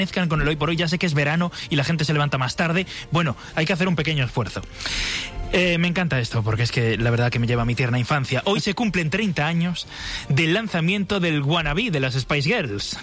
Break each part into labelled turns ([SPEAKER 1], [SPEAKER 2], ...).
[SPEAKER 1] amanezcan con el hoy por hoy. Ya sé que es verano y la gente se levanta más tarde. Bueno, hay que hacer un pequeño esfuerzo. Me encanta esto porque es que la verdad que me lleva a mi tierna infancia. Hoy se cumplen 30 años del lanzamiento del Wannabe de las Spice Girls.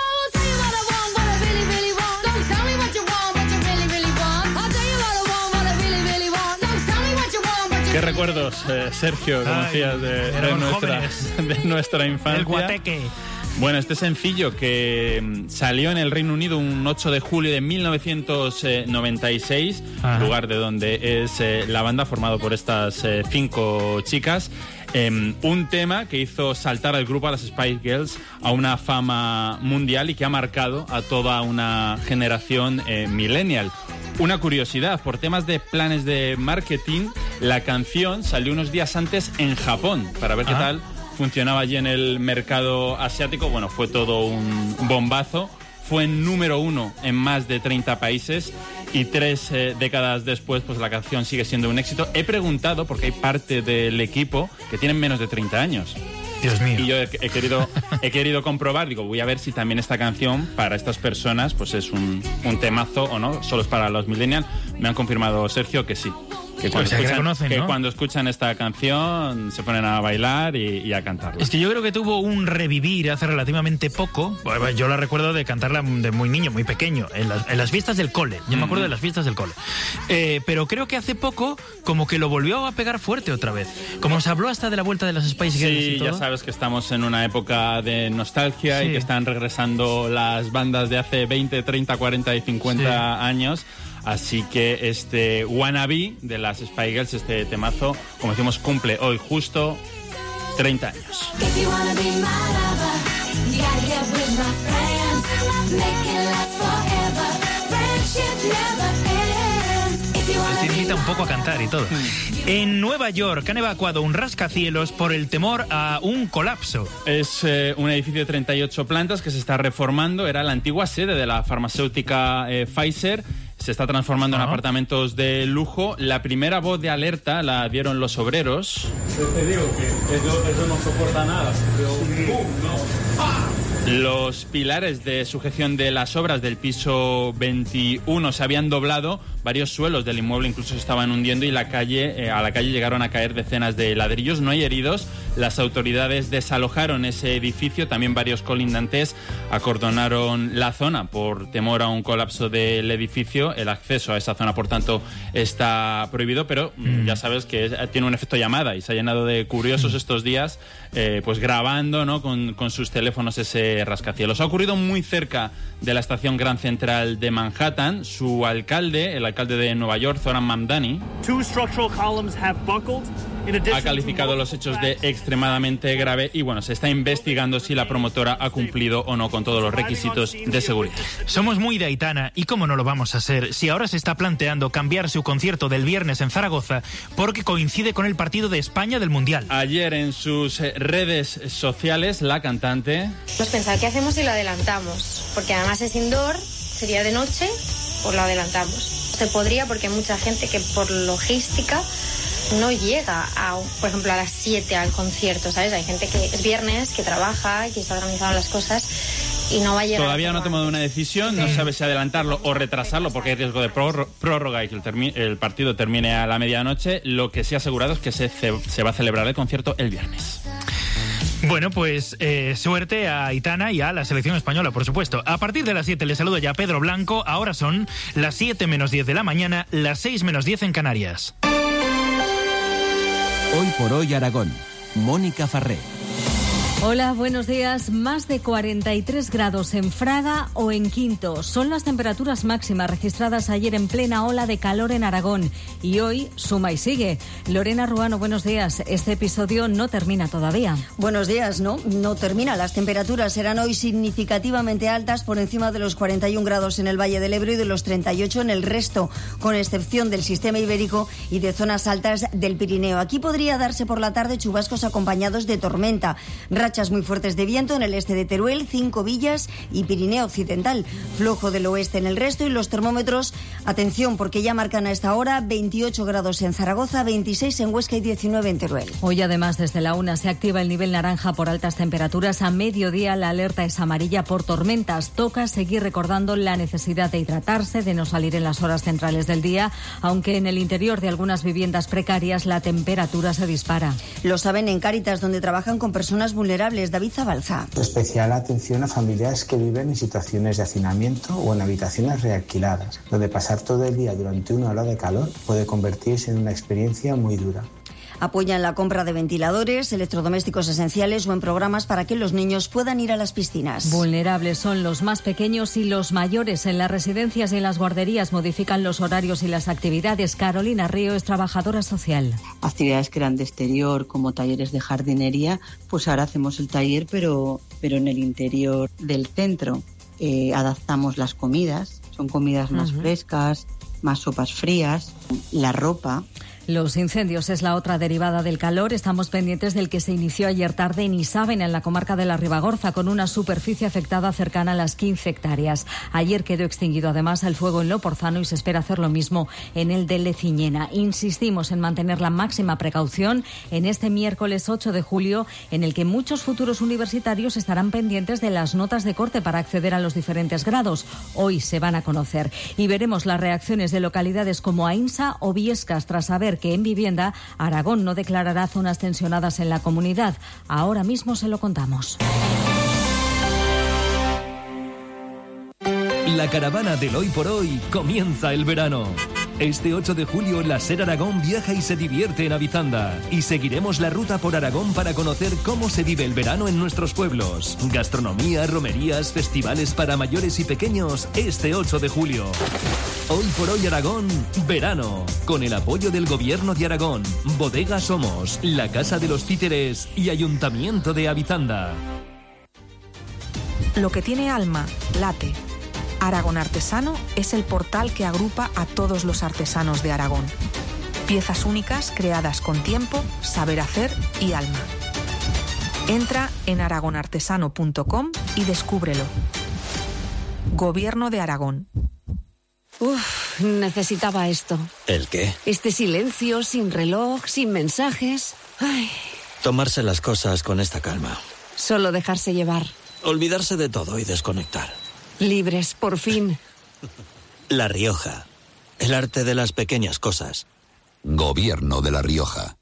[SPEAKER 2] ¿Qué recuerdos, Sergio, conocías de nuestra infancia?
[SPEAKER 1] El guateque.
[SPEAKER 2] Bueno, este sencillo que salió en el Reino Unido un 8 de julio de 1996, lugar de donde es la banda, formado por estas 5 chicas. Un tema que hizo saltar al grupo, a las Spice Girls, a una fama mundial y que ha marcado a toda una generación millennial. Una curiosidad, por temas de planes de marketing, la canción salió unos días antes en Japón, para ver qué tal funcionaba allí en el mercado asiático. Bueno, fue todo un bombazo. Fue número 1 en más de 30 países y 3 décadas después, pues la canción sigue siendo un éxito. He preguntado, porque hay parte del equipo que tienen menos de 30 años.
[SPEAKER 1] Dios mío.
[SPEAKER 2] Y yo he querido comprobar, digo, voy a ver si también esta canción para estas personas pues es un temazo o no, solo es para los millennials. Me han confirmado, Sergio, que sí. Que cuando escuchan esta canción se ponen a bailar y a cantarla.
[SPEAKER 1] Es que yo creo que tuvo un revivir hace relativamente poco. Bueno, yo la recuerdo de cantarla de muy niño, muy pequeño, en las fiestas del cole. Yo me acuerdo de las fiestas del cole. Pero creo que hace poco como que lo volvió a pegar fuerte otra vez. Como se habló hasta de la vuelta de las Spice Girls y todo.
[SPEAKER 2] Ya sabes que estamos en una época de nostalgia y que están regresando las bandas de hace 20, 30, 40 y 50 años. Así que este Wannabe de las Spice Girls, este temazo, como decimos, cumple hoy justo 30 años.
[SPEAKER 1] Les invita un poco a cantar y todo. En Nueva York han evacuado un rascacielos por el temor a un colapso.
[SPEAKER 2] Es un edificio de 38 plantas que se está reformando. Era la antigua sede de la farmacéutica Pfizer. Se está transformando en apartamentos de lujo. La primera voz de alerta la dieron los obreros.
[SPEAKER 3] Te digo que eso no soporta nada.
[SPEAKER 2] Los pilares de sujeción de las obras del piso 21 se habían doblado, varios suelos del inmueble incluso se estaban hundiendo y a la calle llegaron a caer decenas de ladrillos. No hay heridos. Las autoridades desalojaron ese edificio. También varios colindantes acordonaron la zona por temor a un colapso del edificio. El acceso a esa zona, por tanto, está prohibido, pero ya sabes que tiene un efecto llamada y se ha llenado de curiosos estos días, pues grabando, ¿no?, con sus teléfonos ese rascacielos. Ha ocurrido muy cerca de la estación Grand Central de Manhattan. Su alcalde, el alcalde de Nueva York, Zoran Mamdani, ha calificado los hechos de extremadamente grave y bueno, se está investigando si la promotora ha cumplido o no con todos los requisitos de seguridad.
[SPEAKER 1] Somos muy de Aitana y cómo no lo vamos a hacer si ahora se está planteando cambiar su concierto del viernes en Zaragoza porque coincide con el partido de España del Mundial.
[SPEAKER 2] Ayer en sus redes sociales la cantante...
[SPEAKER 4] Pues pensar qué hacemos si lo adelantamos, porque además es indoor, sería de noche, pues lo adelantamos. Se podría porque hay mucha gente que por logística no llega, por ejemplo, a las 7 al concierto, ¿sabes? Hay gente que es viernes, que trabaja, que está organizando las cosas y no va a llegar.
[SPEAKER 2] Todavía no ha tomado una decisión, no sabe si adelantarlo o retrasarlo porque hay riesgo de prórroga y que el partido termine a la medianoche. Lo que sí ha asegurado es que se va a celebrar el concierto el viernes.
[SPEAKER 1] Bueno, pues suerte a Aitana y a la selección española, por supuesto. A partir de las 7 le saluda ya Pedro Blanco. Ahora son las 7 menos 10 de la mañana, las 6 menos 10 en Canarias.
[SPEAKER 5] Hoy por hoy Aragón. Mónica Farré.
[SPEAKER 6] Hola, buenos días. Más de 43 grados en Fraga o en Quinto. Son las temperaturas máximas registradas ayer en plena ola de calor en Aragón. Y hoy suma y sigue. Lorena Ruano, buenos días. Este episodio no termina todavía.
[SPEAKER 7] Buenos días, no termina. Las temperaturas serán hoy significativamente altas, por encima de los 41 grados en el Valle del Ebro y de los 38 en el resto, con excepción del sistema ibérico y de zonas altas del Pirineo. Aquí podría darse por la tarde chubascos acompañados de tormenta. Rachas muy fuertes de viento en el este de Teruel, 5 villas y Pirineo Occidental. Flojo del oeste en el resto y los termómetros, atención, porque ya marcan a esta hora 28 grados en Zaragoza, 26 en Huesca y 19 en Teruel.
[SPEAKER 6] Hoy además desde la 1 se activa el nivel naranja por altas temperaturas. A mediodía la alerta es amarilla por tormentas. Toca seguir recordando la necesidad de hidratarse, de no salir en las horas centrales del día, aunque en el interior de algunas viviendas precarias la temperatura se dispara.
[SPEAKER 7] Lo saben en Cáritas, donde trabajan con personas vulnerables. David Zabalza.
[SPEAKER 8] Especial atención a familias que viven en situaciones de hacinamiento o en habitaciones realquiladas, donde pasar todo el día durante una ola de calor puede convertirse en una experiencia muy dura.
[SPEAKER 7] Apoyan la compra de ventiladores, electrodomésticos esenciales o en programas para que los niños puedan ir a las piscinas.
[SPEAKER 6] Vulnerables son los más pequeños y los mayores. En las residencias y en las guarderías modifican los horarios y las actividades. Carolina Río es trabajadora social.
[SPEAKER 9] Actividades que eran de exterior, como talleres de jardinería, pues ahora hacemos el taller, pero en el interior del centro. Adaptamos las comidas, son comidas más frescas, más sopas frías, la ropa.
[SPEAKER 6] Los incendios es la otra derivada del calor. Estamos pendientes del que se inició ayer tarde en Isábena, en la comarca de la Ribagorza, con una superficie afectada cercana a las 15 hectáreas. Ayer quedó extinguido además el fuego en Loporzano y se espera hacer lo mismo en el de Leciñena. Insistimos en mantener la máxima precaución en este miércoles 8 de julio, en el que muchos futuros universitarios estarán pendientes de las notas de corte para acceder a los diferentes grados. Hoy se van a conocer y veremos las reacciones de localidades como Ainsa o Viescas tras saber que en vivienda Aragón no declarará zonas tensionadas en la comunidad. Ahora mismo se lo contamos.
[SPEAKER 10] La caravana del Hoy por Hoy comienza el verano. Este 8 de julio la SER Aragón viaja y se divierte en Avizanda. Y seguiremos la ruta por Aragón para conocer cómo se vive el verano en nuestros pueblos. Gastronomía, romerías, festivales para mayores y pequeños este 8 de julio. Hoy por Hoy Aragón, verano. Con el apoyo del Gobierno de Aragón, Bodega Somos, la Casa de los Títeres y Ayuntamiento de Avizanda.
[SPEAKER 11] Lo que tiene alma, late. Aragón Artesano es el portal que agrupa a todos los artesanos de Aragón. Piezas únicas creadas con tiempo, saber hacer y alma. Entra en aragonartesano.com y descúbrelo. Gobierno de Aragón.
[SPEAKER 12] Necesitaba esto.
[SPEAKER 13] ¿El qué?
[SPEAKER 12] Este silencio, sin reloj, sin mensajes. Ay.
[SPEAKER 13] Tomarse las cosas con esta calma.
[SPEAKER 12] Solo dejarse llevar.
[SPEAKER 13] Olvidarse de todo y desconectar.
[SPEAKER 12] Libres, por fin.
[SPEAKER 13] La Rioja. El arte de las pequeñas cosas.
[SPEAKER 14] Gobierno de La Rioja.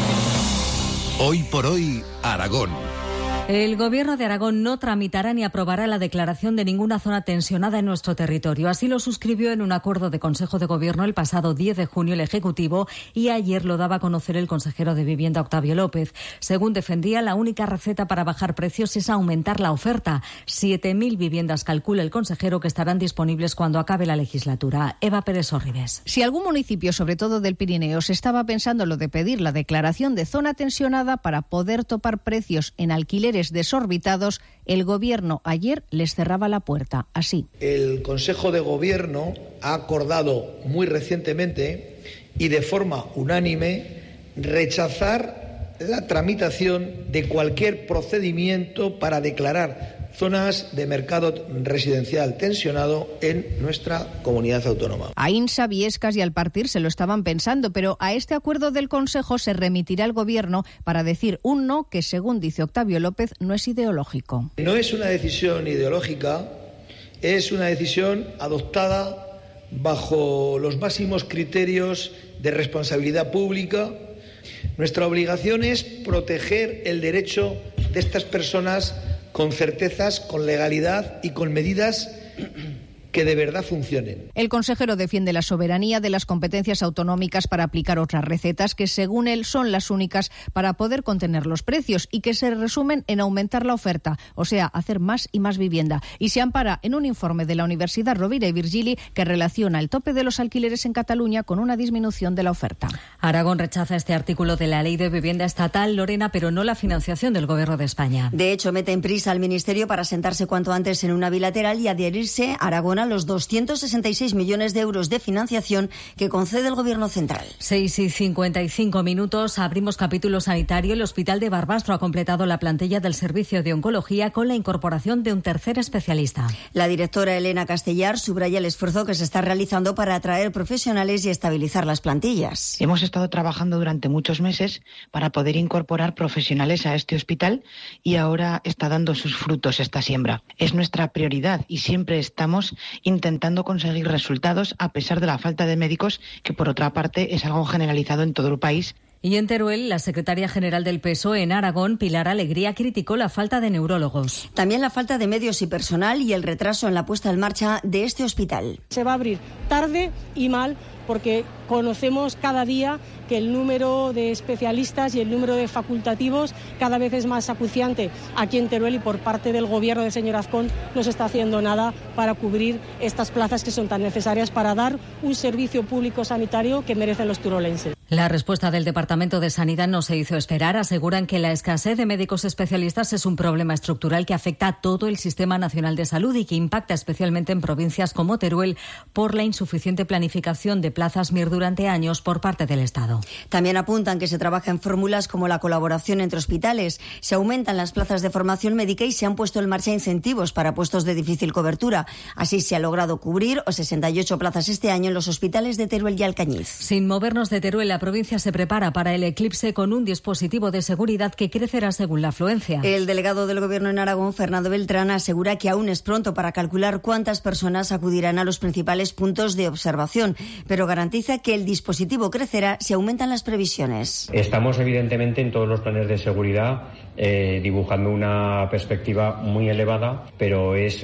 [SPEAKER 14] Hoy por hoy, Aragón.
[SPEAKER 6] El Gobierno de Aragón no tramitará ni aprobará la declaración de ninguna zona tensionada en nuestro territorio. Así lo suscribió en un acuerdo de Consejo de Gobierno el pasado 10 de junio el Ejecutivo y ayer lo daba a conocer el consejero de Vivienda, Octavio López. Según defendía, la única receta para bajar precios es aumentar la oferta. 7.000 viviendas calcula el consejero que estarán disponibles cuando acabe la legislatura. Eva Pérez Orribes.
[SPEAKER 15] Si algún municipio, sobre todo del Pirineo, se estaba pensando lo de pedir la declaración de zona tensionada para poder topar precios en alquileres desorbitados, el Gobierno ayer les cerraba la puerta, así.
[SPEAKER 16] El Consejo de Gobierno ha acordado muy recientemente y de forma unánime rechazar la tramitación de cualquier procedimiento para declarar zonas de mercado residencial tensionado en nuestra comunidad autónoma.
[SPEAKER 15] Ainsa, Viescas y Alpartir se lo estaban pensando, pero a este acuerdo del Consejo se remitirá el Gobierno para decir un no que, según dice Octavio López, no es ideológico.
[SPEAKER 16] No es una decisión ideológica, es una decisión adoptada bajo los máximos criterios de responsabilidad pública. Nuestra obligación es proteger el derecho de estas personas con certezas, con legalidad y con medidas que de verdad funcionen.
[SPEAKER 15] El consejero defiende la soberanía de las competencias autonómicas para aplicar otras recetas que, según él, son las únicas para poder contener los precios y que se resumen en aumentar la oferta, o sea, hacer más y más vivienda. Y se ampara en un informe de la Universidad Rovira i Virgili que relaciona el tope de los alquileres en Cataluña con una disminución de la oferta.
[SPEAKER 6] Aragón rechaza este artículo de la Ley de Vivienda Estatal, Lorena, pero no la financiación del Gobierno de España.
[SPEAKER 7] De hecho, mete en prisa al Ministerio para sentarse cuanto antes en una bilateral y adherirse Aragón abandona los 266 millones de euros de financiación que concede el Gobierno central.
[SPEAKER 6] 6:55. Abrimos capítulo sanitario. El Hospital de Barbastro ha completado la plantilla del servicio de oncología con la incorporación de un tercer especialista.
[SPEAKER 7] La directora Elena Castellar subraya el esfuerzo que se está realizando para atraer profesionales y estabilizar las plantillas.
[SPEAKER 17] Hemos estado trabajando durante muchos meses para poder incorporar profesionales a este hospital y ahora está dando sus frutos esta siembra. Es nuestra prioridad y siempre estamos intentando conseguir resultados a pesar de la falta de médicos, que por otra parte es algo generalizado en todo el país.
[SPEAKER 6] Y en Teruel, la secretaria general del PSOE en Aragón, Pilar Alegría, criticó la falta de neurólogos.
[SPEAKER 7] También la falta de medios y personal y el retraso en la puesta en marcha de este hospital.
[SPEAKER 18] Se va a abrir tarde y mal porque conocemos cada día que el número de especialistas y el número de facultativos cada vez es más acuciante aquí en Teruel, y por parte del Gobierno del señor Azcón no se está haciendo nada para cubrir estas plazas que son tan necesarias para dar un servicio público sanitario que merecen los turolenses.
[SPEAKER 6] La respuesta del Departamento de Sanidad no se hizo esperar. Aseguran que la escasez de médicos especialistas es un problema estructural que afecta a todo el Sistema Nacional de Salud y que impacta especialmente en provincias como Teruel por la insuficiente planificación de plazas MIR durante años por parte del Estado.
[SPEAKER 7] También apuntan que se trabaja en fórmulas como la colaboración entre hospitales. Se aumentan las plazas de formación médica y se han puesto en marcha incentivos para puestos de difícil cobertura. Así se ha logrado cubrir 68 plazas este año en los hospitales de Teruel y Alcañiz.
[SPEAKER 6] Sin movernos de Teruel, la provincia se prepara para el eclipse con un dispositivo de seguridad que crecerá según la afluencia.
[SPEAKER 7] El delegado del Gobierno en Aragón, Fernando Beltrán, asegura que aún es pronto para calcular cuántas personas acudirán a los principales puntos de observación, pero garantiza que el dispositivo crecerá si aumentan las previsiones.
[SPEAKER 19] Estamos evidentemente en todos los planes de seguridad dibujando una perspectiva muy elevada, pero es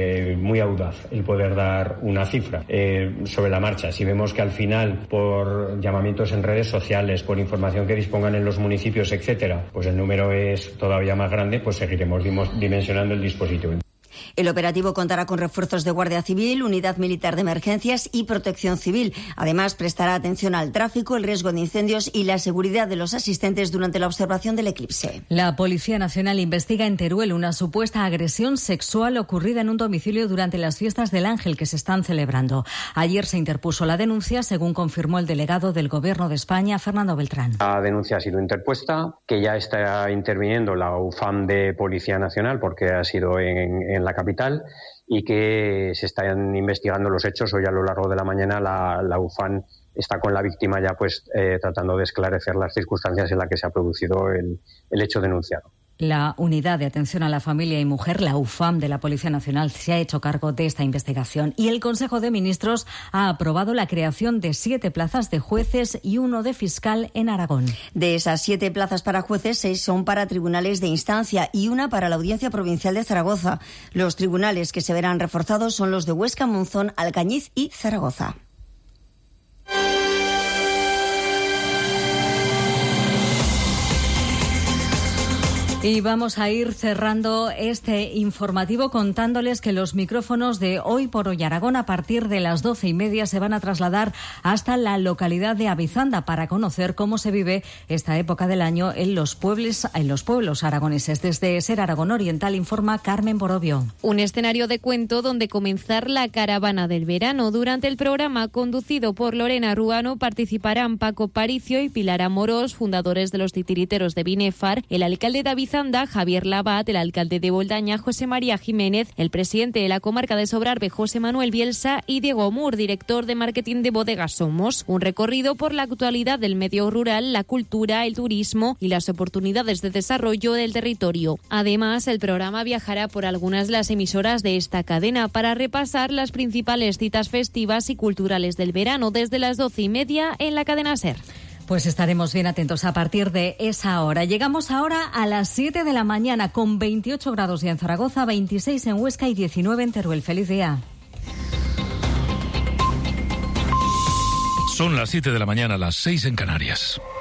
[SPEAKER 19] muy audaz el poder dar una cifra sobre la marcha. Si vemos que al final, por llamamientos en redes sociales, por información que dispongan en los municipios, etcétera, pues el número es todavía más grande, pues seguiremos dimensionando el dispositivo.
[SPEAKER 7] El operativo contará con refuerzos de Guardia Civil, Unidad Militar de Emergencias y Protección Civil. Además, prestará atención al tráfico, el riesgo de incendios y la seguridad de los asistentes durante la observación del eclipse.
[SPEAKER 6] La Policía Nacional investiga en Teruel una supuesta agresión sexual ocurrida en un domicilio durante las fiestas del Ángel que se están celebrando. Ayer se interpuso la denuncia, según confirmó el delegado del Gobierno de España, Fernando Beltrán.
[SPEAKER 19] La denuncia ha sido interpuesta, que ya está interviniendo la UFAM de Policía Nacional, porque ha sido en la capital, y que se están investigando los hechos. Hoy a lo largo de la mañana la UFAM está con la víctima ya tratando de esclarecer las circunstancias en las que se ha producido el hecho denunciado.
[SPEAKER 6] La Unidad de Atención a la Familia y Mujer, la UFAM de la Policía Nacional, se ha hecho cargo de esta investigación. Y el Consejo de Ministros ha aprobado la creación de 7 plazas de jueces y 1 de fiscal en Aragón.
[SPEAKER 7] De esas 7 plazas para jueces, 6 son para tribunales de instancia y 1 para la Audiencia Provincial de Zaragoza. Los tribunales que se verán reforzados son los de Huesca, Monzón, Alcañiz y Zaragoza.
[SPEAKER 6] Y vamos a ir cerrando este informativo contándoles que los micrófonos de Hoy por Hoy Aragón a partir de las 12:30 se van a trasladar hasta la localidad de Avizanda para conocer cómo se vive esta época del año en los pueblos aragoneses. Desde Ser Aragón Oriental informa Carmen Borobio.
[SPEAKER 20] Un escenario de cuento donde comenzar la caravana del verano. Durante el programa conducido por Lorena Ruano participarán Paco Paricio y Pilar Amorós, fundadores de los titiriteros de Binefar, el alcalde de Avizanda, Javier Labat, el alcalde de Boldaña, José María Jiménez, el presidente de la comarca de Sobrarbe, José Manuel Bielsa, y Diego Mur, director de marketing de Bodegas Somos. Un recorrido por la actualidad del medio rural, la cultura, el turismo y las oportunidades de desarrollo del territorio. Además, el programa viajará por algunas de las emisoras de esta cadena para repasar las principales citas festivas y culturales del verano desde las 12:30 en la cadena SER.
[SPEAKER 6] Pues estaremos bien atentos a partir de esa hora. Llegamos ahora a las 7 de la mañana con 28 grados ya en Zaragoza, 26 en Huesca y 19 en Teruel. ¡Feliz día!
[SPEAKER 21] Son las 7 de la mañana, las 6 en Canarias.